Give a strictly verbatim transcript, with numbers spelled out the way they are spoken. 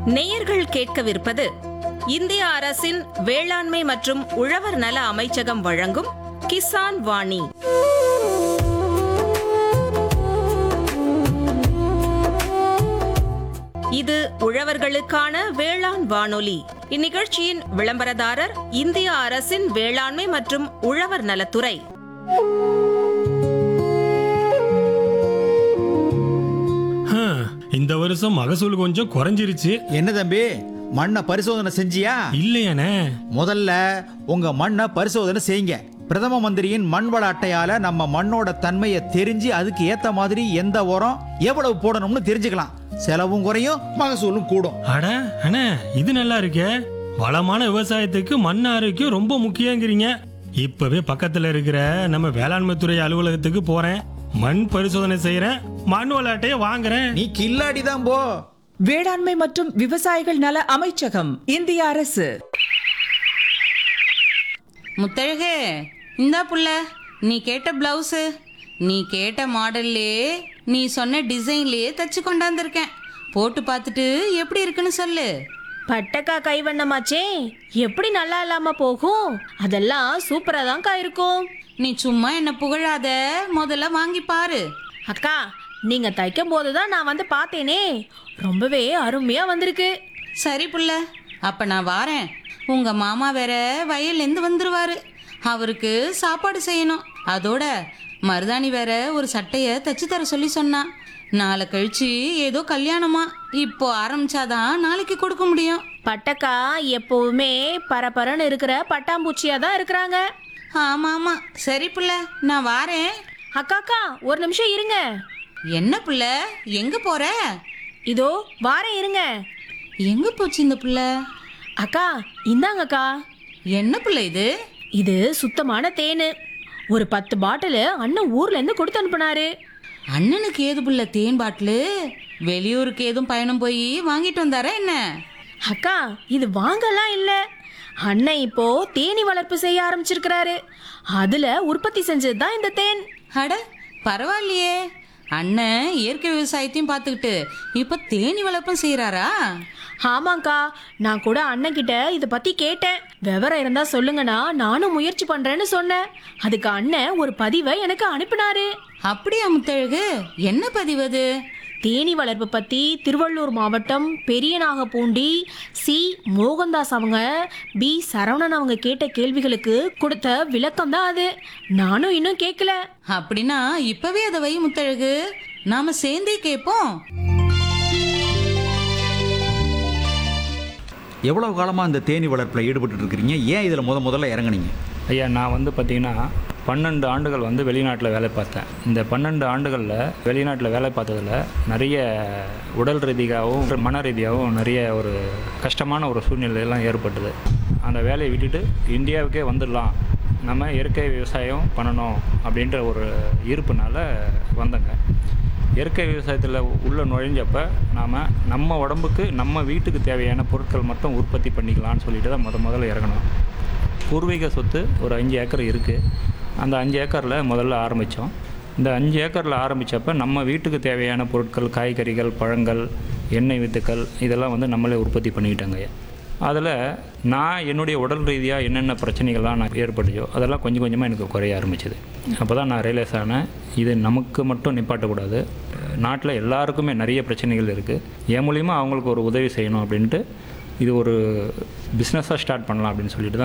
நேயர்கள் கேட்கவிருப்பது இந்திய அரசின் வேளாண்மை மற்றும் உழவர் நல அமைச்சகம் வழங்கும் கிசான் வாணி. இது உழவர்களுக்கான வேளாண் வானொலி. இந்நிகழ்ச்சியின் விளம்பரதாரர் இந்திய அரசின் வேளாண்மை மற்றும் உழவர் நலத்துறை. இந்த வருஷம் மகசூல் கொஞ்சம் குறைஞ்சிருச்சு. என்ன தம்பி, மண்ணை பரிசோதனை செஞ்சியா? இல்லையானே. முதல்ல உங்க மண்ணை பரிசோதனை செய்யுங்க. பிரதம மந்திரியின் மண் வள அட்டையால நம்ம மண்ணோட தன்மையை தெரிஞ்சு அதுக்கு ஏத்த மாதிரி எந்த உரம் எவ்வளவு போடணும்னு தெரிஞ்சுக்கலாம். செலவும் குறையும், மகசூலும் கூடும். அட அண்ணே, இது நல்லா இருக்கே. வளமான விவசாயத்துக்கு மண் ஆரோக்கியம் ரொம்ப முக்கியங்கிறீங்க. இப்பவே பக்கத்துல இருக்கிற நம்ம வேளாண்மை துறை அலுவலகத்துக்கு போறேன், மண் பரிசோதனை செய்யறேன், மண் வள அட்டையை வாங்குறேன். நீ கில்லாடி தான் போ. வேளாண்மை மற்றும் விவசாயிகள் நல அமைச்சகம், இந்திய அரசு. முத்தழகு, இந்தா புள்ள, நீ கேட்ட பிளவுஸு நீ கேட்ட மாடல்லே நீ சொன்ன டிசைன்லயே தச்சு கொண்டாந்துருக்கேன். போட்டு பார்த்துட்டு எப்படி இருக்குன்னு சொல்லு. பட்டக்கா கைவண்ணமாச்சே, எப்படி நல்லா இல்லாம போகும்? அதெல்லாம் சூப்பரா தான்க்கா இருக்கும். நீ சும்மா என்ன புகழாத, முதல்ல வாங்கி பாரு. அக்கா, நீங்க தைக்கும் போதுதான் நான் வந்து பார்த்தேனே, ரொம்பவே அருமையா வந்திருக்கு. சரி புள்ள, அப்ப நான் வாரேன். உங்க மாமா வேற வயல்லேருந்து வந்துருவாரு, அவருக்கு சாப்பாடு செய்யணும். அதோட மருதாணி வேற ஒரு சட்டைய தச்சு தர சொல்லி சொன்னா. நாளை கழிச்சு ஏதோ கல்யாணமா, இப்போ ஆரம்பிச்சாதான் நாளைக்கு கொடுக்க முடியும். பட்டக்கா எப்பவுமே பரபரன்னு இருக்கிற பட்டாம்பூச்சியா தான் இருக்கிறாங்க. ஆமா ஆமா, சரி புள்ள, நான் வாரேன். அக்காக்கா, ஒரு நிமிஷம் இருங்க. என்ன புள்ள, எங்க போற? இதோ வாரேன், இருங்க. எங்க போச்சு இந்த புள்ள? அக்கா, இந்தாங்கக்கா. என்ன புள்ள இது? இது சுத்தமான தேனு. ஒரு பத்து பாட்டில் அண்ணன் ஊர்ல இருந்து கொடுத்து அனுப்புனாரு. அண்ணனுக்கு ஏது புள்ள தேன் பாட்டிலு? வெளியூருக்கு ஏதும் பயணம் போய் வாங்கிட்டு வந்தாரா என்ன? அக்கா, இது வாங்கலாம் இல்ல, அண்ணன் இப்போ தேனி வளர்ப்பு செய்ய ஆரம்பிச்சிருக்கிறாரு. அதுல உற்பத்தி செஞ்சது தான் இந்த தேன். அட பரவாயில்லையே, அண்ணன் இயற்கை விவசாயத்தையும் பார்த்துக்கிட்டு இப்ப தேனி வளர்ப்பும் செய்யறாரா? ஆமாக்கா, நான் கூட அண்ணன் கிட்ட இதை பத்தி கேட்டேன். விவரம் இருந்தா சொல்லுங்கண்ணா, நானும் முயற்சி பண்றேன்னு சொன்னேன். அதுக்கு அண்ணன் ஒரு பதிவை எனக்கு அனுப்பினாரு. அப்படியா முத்தழகு? என்ன பதிவு அது? தேனி வளர்ப்பு பத்தி திருவள்ளூர் மாவட்டம் பெரியநாகப்பூண்டி சி மோகன்தாஸ் அவங்க பி சரவணன் அவங்க கேட்ட கேள்விகளுக்கு கொடுத்த விளக்கம் தான் அது. நானும் இன்னும் கேட்கல. அப்படின்னா இப்பவே அதை வை முத்தழகு, நாம சேர்ந்தே கேட்போம். எவ்வளவு காலமா இந்த தேனி வளர்ப்புல ஈடுபட்டு இருக்கிறீங்க? ஏன் இதுல முத முதல்ல இறங்குனீங்க? ஐயா, நான் வந்து பார்த்திங்கன்னா பன்னெண்டு ஆண்டுகள் வந்து வெளிநாட்டில் வேலை பார்த்தேன். இந்த பன்னெண்டு ஆண்டுகளில் வெளிநாட்டில் வேலை பார்த்ததில் நிறைய உடல் ரீதியாகவும் மன ரீதியாகவும் நிறைய ஒரு கஷ்டமான ஒரு சூழ்நிலையெல்லாம் ஏற்பட்டது. அந்த வேலையை விட்டுட்டு இந்தியாவுக்கே வந்துடலாம், நம்ம இயற்கை விவசாயம் பண்ணணும் அப்படின்ற ஒரு ஈர்ப்புனால வந்தேங்க. இயற்கை விவசாயத்தில் உள்ளே நுழைஞ்சப்போ நாம் நம்ம உடம்புக்கு நம்ம வீட்டுக்கு தேவையான பொருட்கள் மட்டும் உற்பத்தி பண்ணிக்கலாம்னு சொல்லிட்டு தான் முத முதல்ல இறங்கணும். பூர்வீக சொத்து ஒரு அஞ்சு ஏக்கர் இருக்குது. அந்த அஞ்சு ஏக்கரில் முதல்ல ஆரம்பித்தோம். இந்த அஞ்சு ஏக்கரில் ஆரம்பித்தப்போ நம்ம வீட்டுக்கு தேவையான பொருட்கள், காய்கறிகள், பழங்கள், எண்ணெய் வித்துக்கள் இதெல்லாம் வந்து நம்மளே உற்பத்தி பண்ணிக்கிட்டாங்க. அதில் நான் என்னுடைய உடல் ரீதியாக என்னென்ன பிரச்சனைகள்லாம் நான் ஏற்பட்டுச்சோ அதெல்லாம் கொஞ்சம் கொஞ்சமாக எனக்கு குறைய ஆரம்பிச்சிது. அப்போ தான் நான் ரியலைஸ் ஆனேன், இது நமக்கு மட்டும் நிப்பாட்டக்கூடாது, நாட்டில் எல்லாருக்குமே நிறைய பிரச்சனைகள் இருக்குது, என் மூலிமா அவங்களுக்கு ஒரு உதவி செய்யணும் அப்படின்ட்டு இது ஒரு பிஸ்னஸாக ஸ்டார்ட் பண்ணலாம் அப்படின்னு சொல்லிட்டு தான்